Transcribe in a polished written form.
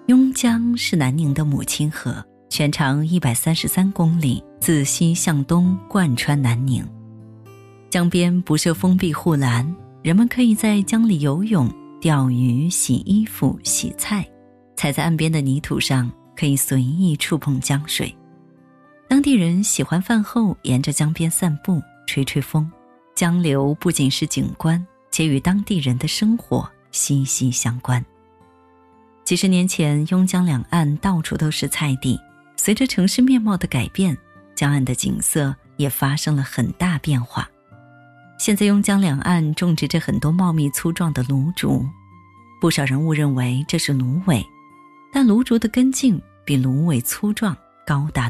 邕江是南宁的母亲河，全长133公里，自西向东贯穿南宁。江边不设封闭护栏，人们可以在江里游泳、钓鱼、洗衣服、洗菜，踩在岸边的泥土上可以随意触碰江水。当地人喜欢饭后沿着江边散步，吹吹风。江流不仅是景观，且与当地人的生活息息相关。几十年前，邕江两岸到处都是菜地，随着城市面貌的改变，江岸的景色也发生了很大变化。现在邕江两岸种植着很多茂密粗壮的芦竹，不少人误认为这是芦苇，但芦竹的根茎比芦苇粗壮，高达